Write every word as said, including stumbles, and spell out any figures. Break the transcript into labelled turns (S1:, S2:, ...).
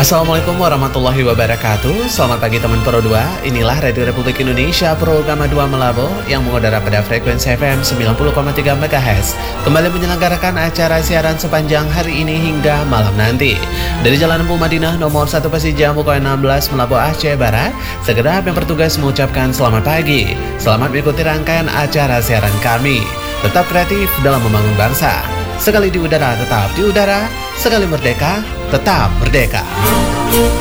S1: Assalamualaikum warahmatullahi wabarakatuh. Selamat pagi teman Pro dua. Inilah Radio Republik Indonesia Pro Gama dua Melabo yang mengudara pada frekuensi F M sembilan puluh koma tiga MHz. Kembali menyelenggarakan acara siaran sepanjang hari ini hingga malam nanti. Dari Jalan Empu Madinah nomor satu Pasija Mukoy enam belas Melabo Aceh Barat, segenap yang bertugas mengucapkan selamat pagi. Selamat mengikuti rangkaian acara siaran kami. Tetap kreatif dalam membangun bangsa. Sekali di udara tetap di udara, sekali merdeka tetap merdeka.